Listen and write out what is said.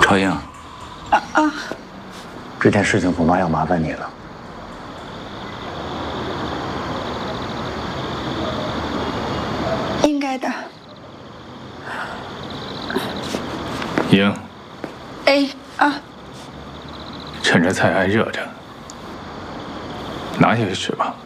朝英。 这件事情恐怕要麻烦你了。 应该的。 英。 哎啊！ 趁着菜还热着，拿下去吃吧。